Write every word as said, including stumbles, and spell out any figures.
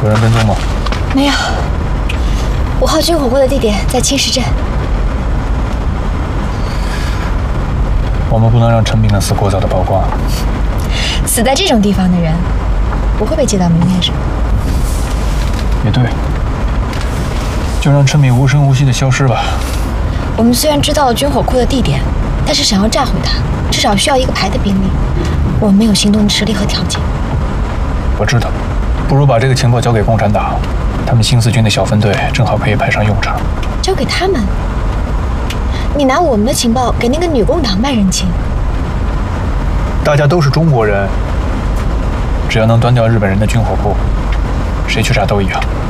有人跟踪吗？ 没有。五号军火库的地点在青石镇。 我们不能让陈明的死过早的曝光。 死在这种地方的人，不会被记到明面上。 也对，就让陈敏无声无息的消失吧。 我们虽然知道了军火库的地点，但是想要炸毁它，至少需要一个排的兵力。我们没有行动的实力和条件。 我知道，不如把这个情报交给共产党，他们新四军的小分队正好可以派上用场。 交给他们？你拿我们的情报给那个女共党卖人情？ 大家都是中国人，只要能端掉日本人的军火库，谁去炸都一样。